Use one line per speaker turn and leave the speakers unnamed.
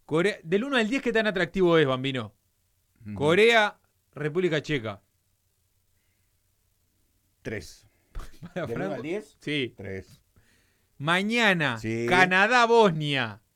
Del 1 al 10, ¿qué tan atractivo es, Bambino? Corea, República Checa.
3.
Para
¿Del 1
Franco.
al 10?
Sí.
3.
Mañana,
Sí.
Canadá-Bosnia.